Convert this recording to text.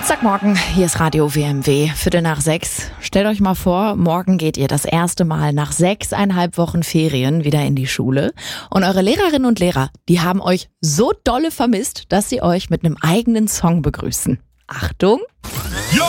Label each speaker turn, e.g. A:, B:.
A: Dienstagmorgen, hier ist Radio WMW, 5:45. Stellt euch mal vor, morgen geht ihr das erste Mal nach 6,5 Wochen Ferien wieder in die Schule. Und eure Lehrerinnen und Lehrer, die haben euch so dolle vermisst, dass sie euch mit einem eigenen Song begrüßen. Achtung!
B: Yo,